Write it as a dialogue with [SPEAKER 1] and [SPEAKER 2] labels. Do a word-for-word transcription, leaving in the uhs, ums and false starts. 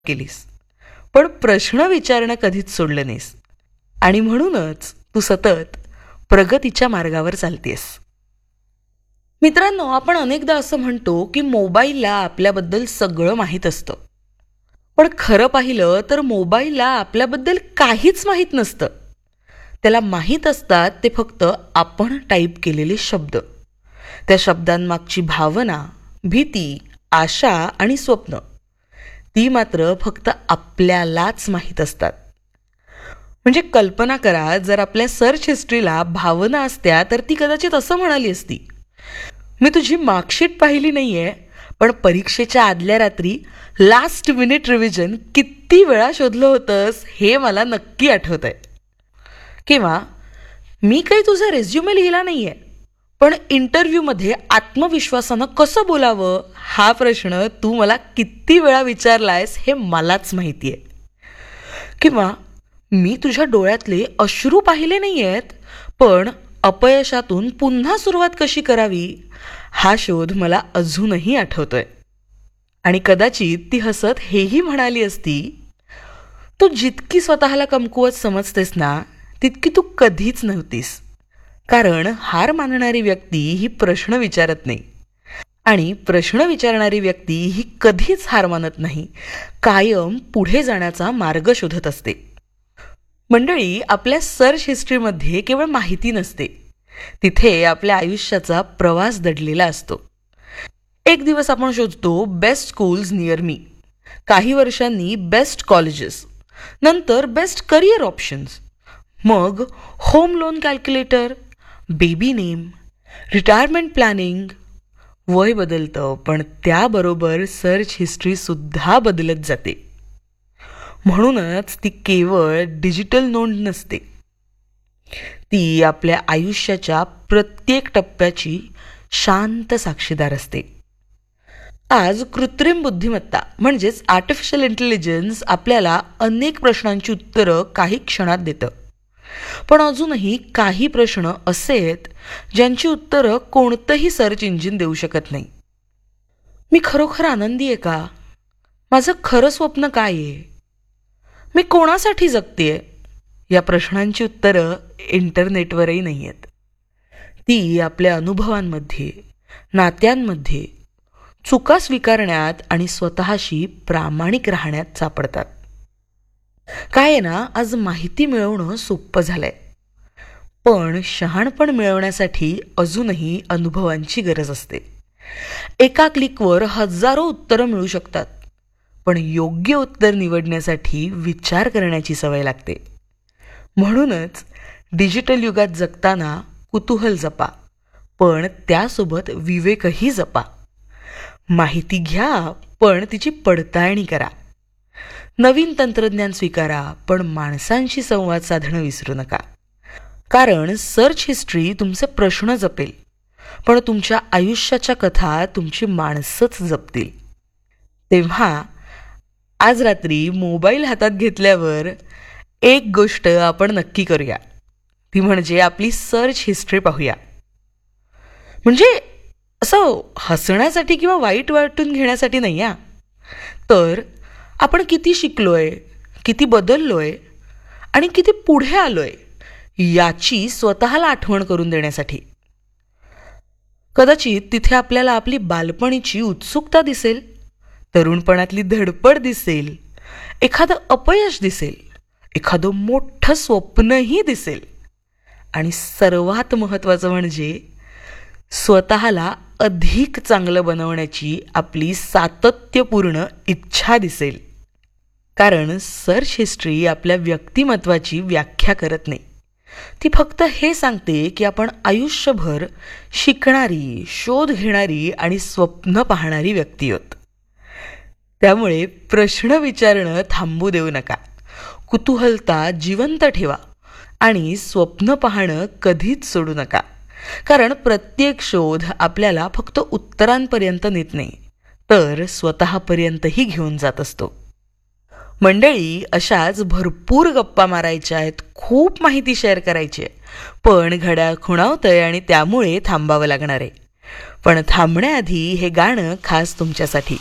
[SPEAKER 1] केलीस, पण प्रश्न विचारणं कधीच सोडलं नाहीस. आणि म्हणूनच तू सतत प्रगतीच्या मार्गावर चालतेस. मित्रांनो, आपण अनेकदा असं म्हणतो की मोबाईलला आपल्याबद्दल सगळं माहीत असतं. पण खरं पाहिलं तर मोबाईलला आपल्याबद्दल काहीच माहीत नसतं. त्याला माहीत असतात ते फक्त आपण टाईप केलेले शब्द, त्या शब्दांमागची भावना, भीती, आशा आणि स्वप्न. ती मात्र फक्त आपल्यालाच माहीत असतात. म्हणजे कल्पना करा, जर आपल्या सर्च हिस्ट्रीला भावना असत्या तर ती कदाचित असं म्हणाली असती, मी तुझी मार्कशीट पाहिली नाहीये, पण परीक्षेच्या आदल्या रात्री लास्ट मिनिट रिव्हिजन किती वेळा शोधलं होतंस हे मला नक्की आठवतंय. किंवा मी काही तुझा रेझ्युमे लिहिला नाहीये, पण इंटरव्ह्यूमध्ये आत्मविश्वासानं कसं बोलावं हा प्रश्न तू मला किती वेळा विचारलायस हे मलाच माहिती आहे. किंवा मी तुझ्या डोळ्यातले अश्रू पाहिले नाही आहेत, पण अपयशातून पुन्हा सुरुवात कशी करावी हा शोध मला अजूनही आठवतोय. आणि कदाचित ती हसत हेही म्हणाली असती, तू जितकी स्वतःला कमकुवत समजतेस ना, तितकी तू कधीच नव्हतीस. कारण हार मानणारी व्यक्ती ही प्रश्न विचारत नाही, आणि प्रश्न विचारणारी व्यक्ती ही कधीच हार मानत नाही, कायम पुढे जाण्याचा मार्ग शोधत असते. मंडळी, आपल्या सर्च हिस्ट्रीमध्ये केवळ माहिती नसते, तिथे आपल्या आयुष्याचा प्रवास दडलेला असतो. एक दिवस आपण शोधतो बेस्ट स्कूल्स नियर मी, काही वर्षांनी बेस्ट कॉलेजेस, नंतर बेस्ट करिअर ऑप्शन्स, मग home loan calculator, baby name, retirement planning. वय बदलतं, पण त्याबरोबर सर्च हिस्ट्रीसुद्धा बदलत जाते. म्हणूनच ती केवळ डिजिटल नोंद नसते, ती आपल्या आयुष्याच्या प्रत्येक टप्प्याची शांत साक्षीदार असते. आज कृत्रिम बुद्धिमत्ता म्हणजेच आर्टिफिशियल इंटेलिजन्स आपल्याला अनेक प्रश्नांची उत्तरं काही क्षणात देतं. पण अजूनही काही प्रश्न असे आहेत ज्यांची उत्तरं कोणतंही सर्च इंजिन देऊ शकत नाही. मी खरोखर आनंदी आहे का? माझं खरं स्वप्न काय आहे? मी कोणासाठी जगतेय? या प्रश्नांची उत्तरं इंटरनेटवरही नाही आहेत. ती आपल्या अनुभवांमध्ये, नात्यांमध्ये, चुका स्वीकारण्यात आणि स्वतःशी प्रामाणिक राहण्यात सापडतात. काय आहे ना, आज माहिती मिळवणं सोपं झालंय, पण शहाणपण मिळवण्यासाठी अजूनही अनुभवांची गरज असते. एका क्लिकवर हजारो उत्तरं मिळू शकतात, पण योग्य उत्तर निवडण्यासाठी विचार करण्याची सवय लागते. म्हणूनच डिजिटल युगात जगताना कुतूहल जपा, पण त्यासोबत विवेकही जपा. माहिती घ्या, पण तिची पडताळणी करा. नवीन तंत्रज्ञान स्वीकारा, पण माणसांशी संवाद साधणं विसरू नका. कारण सर्च हिस्ट्री तुमचे प्रश्न जपेल, पण तुमच्या आयुष्याच्या कथा तुमची माणसंच जपतील. तेव्हा आज रात्री मोबाईल हातात घेतल्यावर एक गोष्ट आपण नक्की करूया, ती म्हणजे आपली सर्च हिस्ट्री पाहूया. म्हणजे असं हसण्यासाठी किंवा वाईट वाटून घेण्यासाठी नाही या, तर आपण किती शिकलोय, किती बदललोय आणि किती पुढे आलोय याची स्वतःला आठवण करून देण्यासाठी. कदाचित तिथे आपल्याला आपली बालपणीची उत्सुकता दिसेल, तरुणपणातली धडपड दिसेल, एखादं अपयश दिसेल, एखादं मोठं स्वप्नही दिसेल, आणि सर्वात महत्त्वाचं म्हणजे स्वतःला अधिक चांगलं बनवण्याची आपली सातत्यपूर्ण इच्छा दिसेल. कारण सर्च हिस्ट्री आपल्या व्यक्तिमत्वाची व्याख्या करत नाही, ती फक्त हे सांगते की आपण आयुष्यभर शिकणारी, शोध घेणारी आणि स्वप्न पाहणारी व्यक्ती आहोत. त्यामुळे प्रश्न विचारणं थांबू देऊ नका, कुतूहलता जिवंत ठेवा आणि स्वप्न पाहणं कधीच सोडू नका. कारण प्रत्येक शोध आपल्याला फक्त उत्तरांपर्यंत नेत नाही, तर स्वतःपर्यंतही घेऊन जात असतो. मंडळी, अशाच भरपूर गप्पा मारायच्या आहेत, खूप माहिती शेअर करायची आहे, पण घड्याळ खुणावतंय आणि त्यामुळे थांबावं लागणार आहे. पण थांबण्याआधी हे गाणं खास तुमच्यासाठी.